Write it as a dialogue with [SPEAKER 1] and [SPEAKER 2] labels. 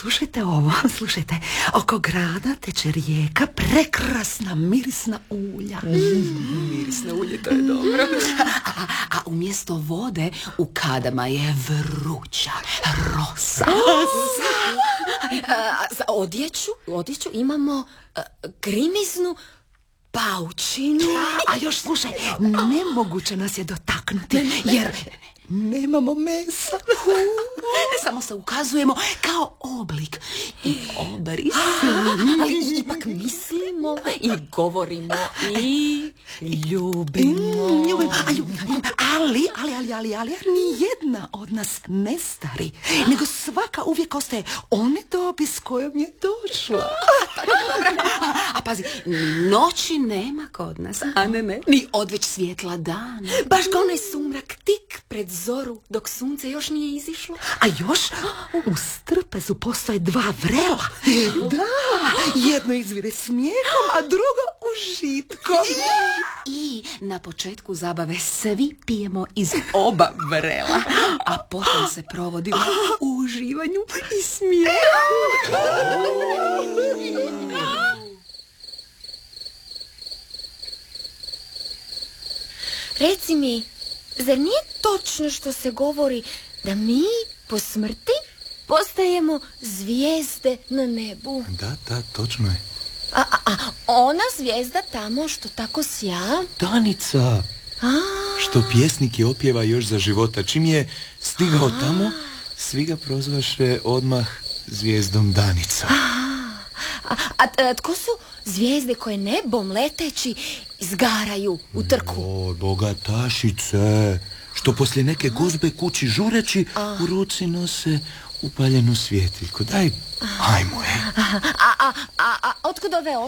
[SPEAKER 1] slušajte ovo, slušajte. Oko grada teče rijeka, prekrasna mirisna ulja.
[SPEAKER 2] Mirisno ulje, to je dobro. A umjesto vode u kadama je vruća rosa. Za odjeću imamo grimiznu paučinu.
[SPEAKER 1] A još slušaj, nemoguće nas je dotaknuti, jer nemamo mesa.
[SPEAKER 2] Samo se ukazujemo kao oblik i obris. Ali ipak mislimo i govorimo i ljubimo.
[SPEAKER 1] Ali ni jedna od nas ne stari, nego svaka uvijek ostaje one dobi s kojom je došla.
[SPEAKER 2] A pazi, noći nema kod nas, a ne, ni odveć svjetla dana. Baš kao onaj sumrak tik pred zoru, dok sunce još nije izišlo.
[SPEAKER 1] A još u strpezu postoje dva vrela. Da, jedno izvire smijehom, a drugo užitkom.
[SPEAKER 2] I na početku zabave svi pijemo iz oba vrela, a potom se provodimo u uživanju i smijehu.
[SPEAKER 3] Reci mi, zar nije točno što se govori da mi po smrti postajemo zvijezde na nebu?
[SPEAKER 4] Da, točno je.
[SPEAKER 3] A ona zvijezda tamo što tako sja?
[SPEAKER 4] Danica, što pjesnik je opjeva još za života. Čim je stigao tamo, svi ga prozvaše odmah zvijezdom Danica.
[SPEAKER 3] A tko su zvijezde koje nebom leteći izgaraju u trku?
[SPEAKER 4] Bogatašice, što poslije neke gozbe kući žureći u ruci nose upaljenu svjetiljku. Daj, ajmo je.
[SPEAKER 3] A otkud ove